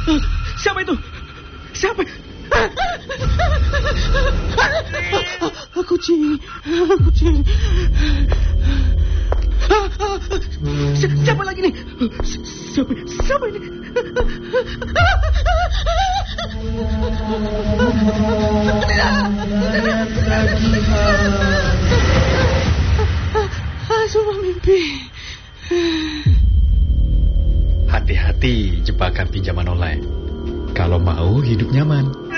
Siapa itu? Siapa? Kucing. Siapa lagi nih? Siapa ini? Semua mimpi. Hati-hati jebakan pinjaman online. Kalau mau hidup nyaman.